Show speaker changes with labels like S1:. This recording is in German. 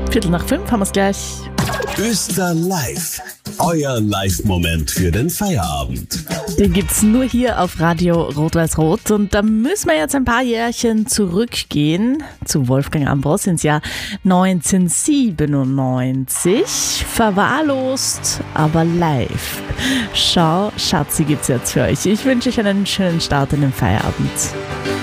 S1: 4:45 haben wir es gleich.
S2: Öster Live. Euer Live-Moment für den Feierabend.
S1: Den gibt's nur hier auf Radio Rot-Weiß-Rot. Und da müssen wir jetzt ein paar Jährchen zurückgehen zu Wolfgang Ambros ins Jahr 1997. Verwahrlost, aber live. Schau, Schatzi gibt's jetzt für euch. Ich wünsche euch einen schönen Start in den Feierabend.